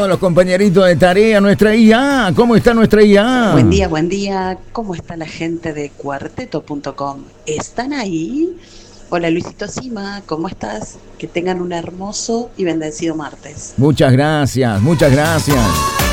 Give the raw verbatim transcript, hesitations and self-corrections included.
Los compañeritos de tarea, nuestra I A, ¿cómo está nuestra I A? Buen día, buen día. ¿Cómo está la gente de cuarteto punto com? ¿Están ahí? Hola Luisito Sima, ¿cómo estás? Que tengan un hermoso y bendecido martes. Muchas gracias, muchas gracias.